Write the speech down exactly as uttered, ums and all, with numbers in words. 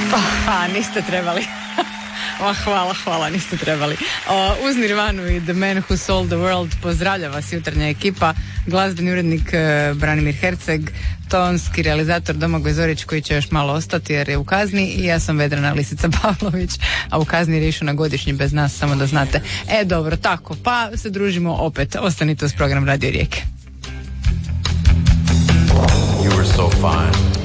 A, niste trebali. O, hvala, hvala, niste trebali. O, uz Nirvanu i The Man Who Sold the World pozdravlja vas jutarnja ekipa, glazbeni urednik e, Branimir Herceg, tonski realizator Domagoj Zorić koji će još malo ostati jer je u kazni i ja sam Vedrana Lisica Pavlović, a u kazni je išao na godišnji bez nas, samo da znate. E, dobro, tako, pa se družimo opet. Ostanite uz program Radio Rijeke. You were so fine.